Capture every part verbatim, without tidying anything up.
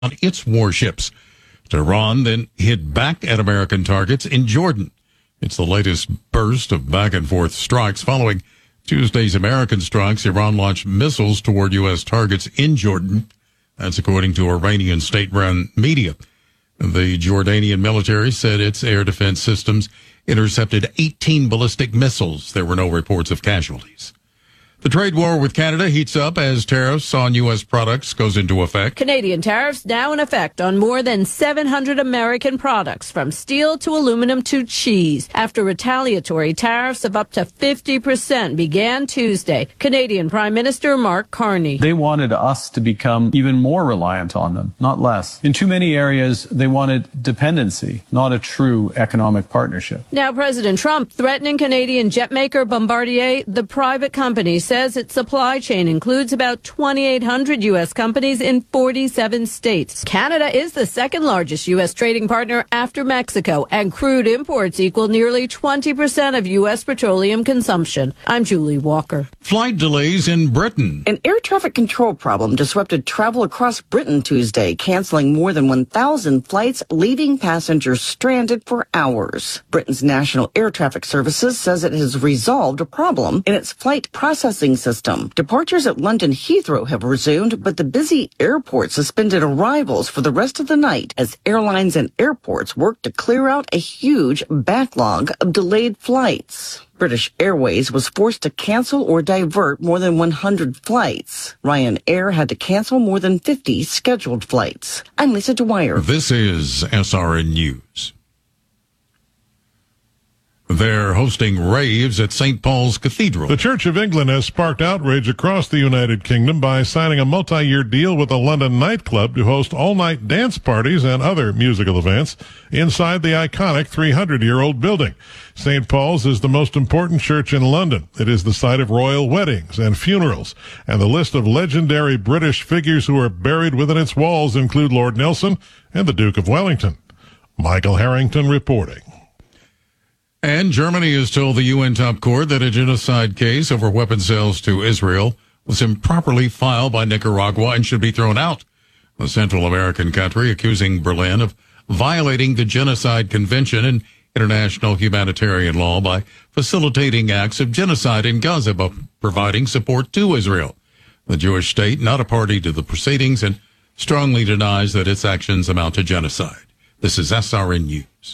on its warships. Tehran then hit back at American targets in Jordan. It's the latest burst of back-and-forth strikes. Following Tuesday's American strikes, Iran launched missiles toward U S targets in Jordan. That's according to Iranian state-run media. The Jordanian military said its air defense systems intercepted eighteen ballistic missiles. There were no reports of casualties. The trade war with Canada heats up as tariffs on U S products goes into effect. Canadian tariffs now in effect on more than seven hundred American products, from steel to aluminum to cheese, after retaliatory tariffs of up to fifty percent began Tuesday. Canadian Prime Minister Mark Carney. They wanted us to become even more reliant on them, not less. In too many areas, they wanted dependency, not a true economic partnership. Now President Trump threatening Canadian jetmaker Bombardier. The private company says its supply chain includes about twenty-eight hundred U S companies in forty-seven states. Canada is the second largest U S trading partner after Mexico, and crude imports equal nearly twenty percent of U S petroleum consumption. I'm Julie Walker. Flight delays in Britain. An air traffic control problem disrupted travel across Britain Tuesday, canceling more than one thousand flights, leaving passengers stranded for hours. Britain's National Air Traffic Services says it has resolved a problem in its flight processing system. Departures at London Heathrow have resumed, but the busy airport suspended arrivals for the rest of the night as airlines and airports work to clear out a huge backlog of delayed flights. British Airways was forced to cancel or divert more than one hundred flights. Ryanair had to cancel more than fifty scheduled flights. I'm Lisa Dwyer. This is S R N News. They're hosting raves at Saint Paul's Cathedral. The Church of England has sparked outrage across the United Kingdom by signing a multi-year deal with a London nightclub to host all-night dance parties and other musical events inside the iconic three hundred year old building. Saint Paul's is the most important church in London. It is the site of royal weddings and funerals, and the list of legendary British figures who are buried within its walls include Lord Nelson and the Duke of Wellington. Michael Harrington reporting. And Germany has told the U N top court that a genocide case over weapon sales to Israel was improperly filed by Nicaragua and should be thrown out. The Central American country accusing Berlin of violating the Genocide Convention and international humanitarian law by facilitating acts of genocide in Gaza by providing support to Israel. The Jewish state, not a party to the proceedings, and strongly denies that its actions amount to genocide. This is S R N News.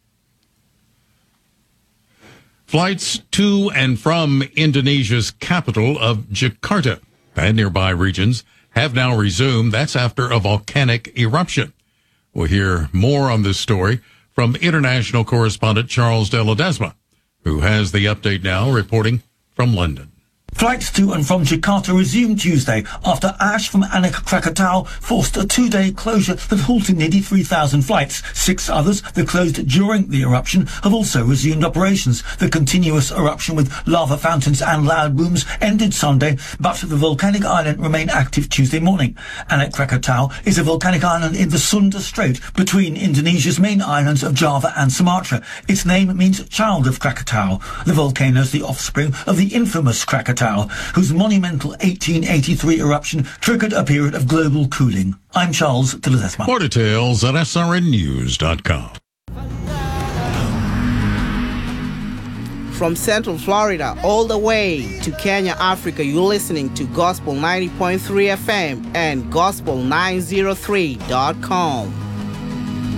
Flights to and from Indonesia's capital of Jakarta and nearby regions have now resumed. That's after a volcanic eruption. We'll hear more on this story from international correspondent Charles de Ledesma, who has the update now, reporting from London. Flights to and from Jakarta resumed Tuesday after ash from Anak Krakatau forced a two-day closure that halted nearly three thousand flights. Six others that closed during the eruption have also resumed operations. The continuous eruption with lava fountains and loud booms ended Sunday, but the volcanic island remained active Tuesday morning. Anak Krakatau is a volcanic island in the Sunda Strait between Indonesia's main islands of Java and Sumatra. Its name means child of Krakatau. The volcano is the offspring of the infamous Krakatau, whose monumental eighteen eighty-three eruption triggered a period of global cooling. I'm Charles de Ledesma. More details at S R N news dot com. From Central Florida all the way to Kenya, Africa, you're listening to Gospel ninety point three F M and Gospel nine oh three dot com.